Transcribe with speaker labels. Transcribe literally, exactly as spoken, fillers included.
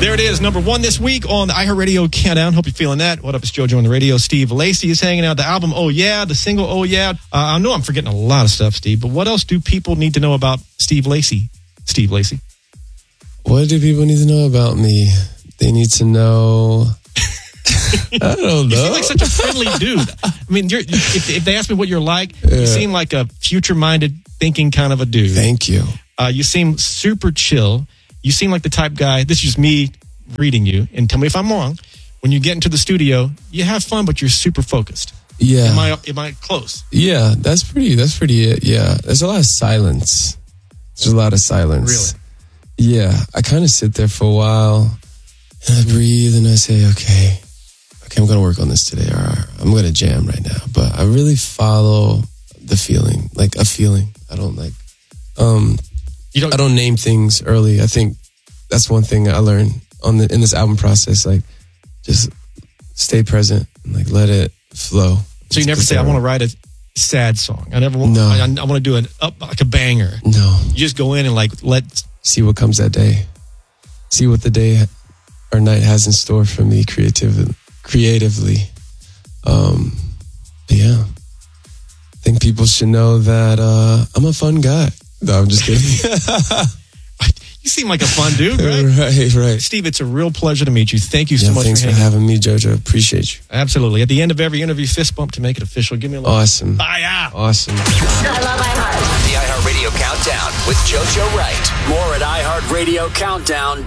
Speaker 1: There it is, number one this week on the iHeartRadio Countdown. Hope you're feeling that. What up, it's JoJo on the radio. Steve Lacy is hanging out. The album, Oh Yeah, the single, Oh Yeah. Uh, I know I'm forgetting a lot of stuff, Steve, but what else do people need to know about Steve Lacy? Steve Lacy.
Speaker 2: What do people need to know about me? They need to know... I don't know.
Speaker 1: You seem like such a friendly dude. I mean, you're, if, if they ask me what you're like, yeah. you seem like a future-minded, thinking kind of a dude.
Speaker 2: Thank you.
Speaker 1: Uh, you seem super chill. You seem like the type guy, this is just me reading you, and tell me if I'm wrong. When you get into the studio, you have fun, but you're super focused.
Speaker 2: Yeah.
Speaker 1: Am I, am I close?
Speaker 2: Yeah, that's pretty, that's pretty it. Yeah. There's a lot of silence. There's a lot of silence.
Speaker 1: Really?
Speaker 2: Yeah. I kind of sit there for a while, and I breathe, and I say, okay, okay, I'm going to work on this today, or I'm going to jam right now. But I really follow the feeling, like a feeling. I don't like, um, you don't, I don't name things early. I think that's one thing I learned on the in this album process. Like, just stay present and like let it flow.
Speaker 1: So you never say, "I want to write a sad song." I never want.
Speaker 2: No.
Speaker 1: I, I want to do an up like a banger.
Speaker 2: No.
Speaker 1: You just go in and like let
Speaker 2: see what comes that day. See what the day or night has in store for me creatively. Creatively, um, yeah. I think people should know that uh, I'm a fun guy. No, I'm just kidding.
Speaker 1: You seem like a fun dude, right?
Speaker 2: Right, right.
Speaker 1: Steve, it's a real pleasure to meet you. Thank you so
Speaker 2: yeah,
Speaker 1: much
Speaker 2: thanks
Speaker 1: for,
Speaker 2: for having me, JoJo. Appreciate you.
Speaker 1: Absolutely. At the end of every interview, fist bump to make it official. Give me a little.
Speaker 2: Awesome.
Speaker 1: Bye out.
Speaker 2: Awesome.
Speaker 3: I love iHeart.
Speaker 4: The iHeartRadio Countdown with JoJo Wright. More at iHeartRadio Countdown.